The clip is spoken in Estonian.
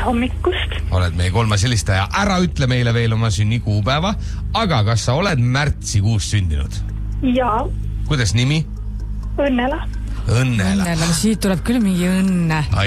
hommikust. Oled meie 3. helistaja. Ära ütle meile veel oma sünnikuupäeva, aga kas sa oled märtsikuus sündinud? Jaa. Kuidas nimi? Õnnela. Õnnela. Siit tuleb küll mingi õnne.